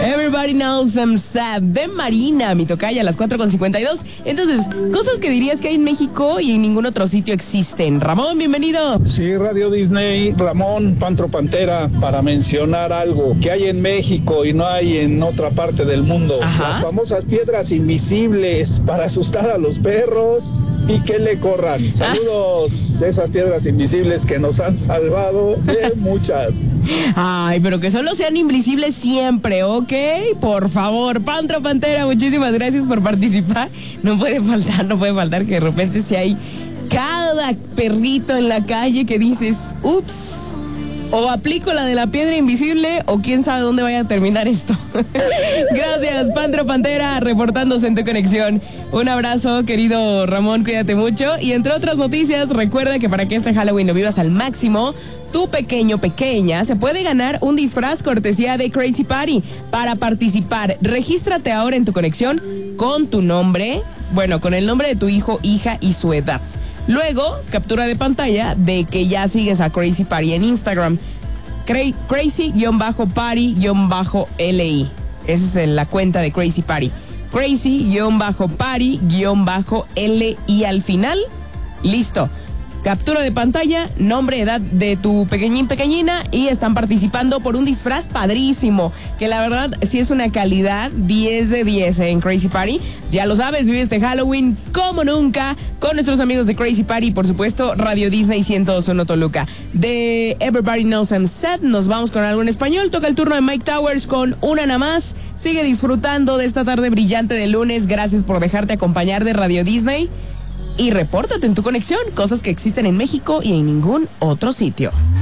Everybody Knows I'm Sad de Marina, mi tocaya, a las 4:52. Entonces, cosas que dirías que hay en México y en ningún otro sitio existen. Ramón, bienvenido. Sí, Radio Disney, Ramón, Pantro Pantera, para mencionar algo que hay en México y no hay en otra parte del mundo. Ajá. Las famosas piedras invisibles para asustar a los perros y que le corran. Saludos, esas piedras invisibles que nos han salvado de muchas. Ay, pero que solo sean invisibles siempre, ¿ok? Por favor, Pantro Pantera, muchísimas gracias por participar. No puede faltar que de repente si hay cada perrito en la calle que dices, ups, o aplico la de la piedra invisible o quién sabe dónde vaya a terminar esto. Gracias, Pantro Pantera, reportándose en tu conexión. Un abrazo, querido Ramón, cuídate mucho. Y entre otras noticias, recuerda que para que este Halloween lo vivas al máximo, tu pequeña se puede ganar un disfraz cortesía de Crazy Party. Para participar, regístrate ahora en tu conexión con tu nombre, con el nombre de tu hijo, hija y su edad. Luego, captura de pantalla de que ya sigues a Crazy Party en Instagram. Crazy-Party-LI. Esa es la cuenta de Crazy Party. Crazy-Party-LI al final. Listo. Captura de pantalla, nombre, edad de tu pequeñina y están participando por un disfraz padrísimo, que la verdad sí es una calidad 10 de 10 en Crazy Party. Ya lo sabes, vive este Halloween como nunca con nuestros amigos de Crazy Party y por supuesto Radio Disney 102.1 Toluca. De Everybody Knows I'm Sad nos vamos con algo en español. Toca el turno de Mike Towers con Una Nada Más. Sigue disfrutando de esta tarde brillante de lunes. Gracias por dejarte acompañar de Radio Disney. Y repórtate en tu conexión, cosas que existen en México y en ningún otro sitio.